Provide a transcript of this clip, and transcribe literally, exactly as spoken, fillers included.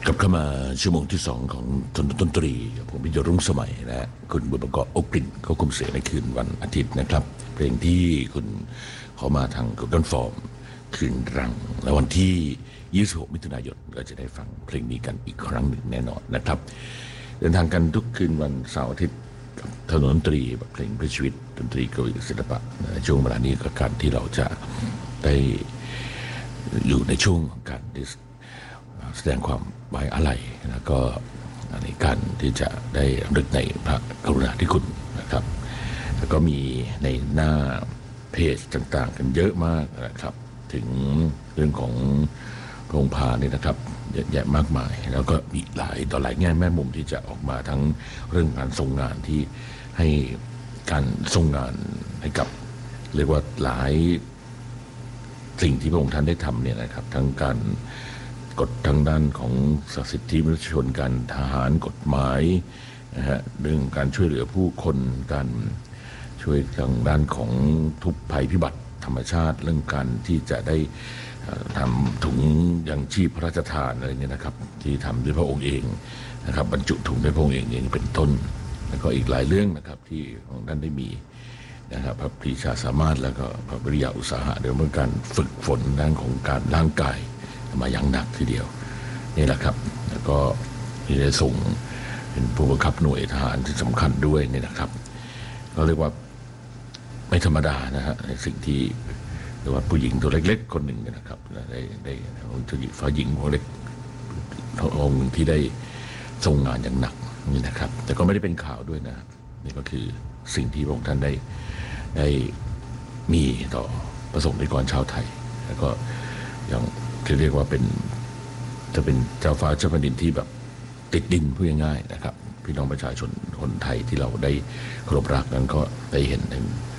กลับเข้ามาชั่วโมงที่สองของดนตรีผมพิจารรุ่งสมัยและคุณบุญประกอบโอกลิ่นเขาคุมเสียงในคืนวันอาทิตย์นะครับเพลงที่คุณเขามาทางกดอนฟอร์มคืนรังและวันที่ยี่สิบหกมิถุนายนเราจะได้ฟังเพลงนี้กันอีกครั้งหนึ่งแน่นอนนะครับเดินทางกันทุกคืนวันเสาร์อาทิตย์ถนนดนตรีแบบเพลงเพื่อชีวิตดนตรีกับศิลปะในช่วงเวลานี้ก็การที่เราจะได้อยู่ในช่วงของการแสดงความไว้อาลัยแล้วก็ในการที่จะได้รำลึกในพระกรุณาธิคุณนะครับแล้วก็มีในหน้าเพจต่างๆกันเยอะมากนะครับถึงเรื่องของโรงพาเนี่ยนะครับเยอะแยะมากมายแล้วก็มีหลายต่อหลายแง่แม่มุมที่จะออกมาทั้งเรื่องการทรงงานที่ให้การทรงงานให้กับเรียกว่าหลายสิ่งที่พระองค์ท่านได้ทำเนี่ยนะครับทั้งการกฎทางด้านของสิทธิมนุษยชนการทหารกฎหมายนะฮะเรื่องการช่วยเหลือผู้คนการช่วยทางด้านของทุกภัยพิบัติธรรมชาติเรื่องการที่จะได้ทำถุงยังชีพพระราชทานอะไรเนี่ยนะครับที่ทำด้วยพระองค์เองนะครับบรรจุถุงด้วยพระองค์เองเองเป็นต้นแล้วก็อีกหลายเรื่องนะครับที่ของท่านได้มีนะครับพระปรีชาสามารถแล้วก็พระปริยาอุตสาหะเรื่องการฝึกฝนด้านของการร่างกายมาอย่างหนักทีเดียวนี่แหละครับแล้วก็ที่ได้ส่งเป็นผู้บังคับหน่วยทหารที่สำคัญด้วยนี่นะครับก็เรียกว่าไม่ธรรมดานะฮะในสิ่งที่เรียกว่าผู้หญิงตัวเล็กๆคนหนึ่งนะครับได้ได้ผู้หญิงฝ่ายหญิงคนเล็กองค์หนึ่งที่ได้ทรงงานอย่างหนักนี่นะครับแต่ก็ไม่ได้เป็นข่าวด้วยนะนี่ก็คือสิ่งที่พระองค์ท่านได้ได้มีต่อประสงค์นิกรชาวไทยแล้วก็อย่างที่เรียกว่าเป็นจะเป็นเจ้าฟ้าเจ้าแผ่นดินที่แบบติดดินพูดง่ายๆนะครับพี่น้องประชาชนคนไทยที่เราได้เคารพรักนั้นก็ได้เห็นใน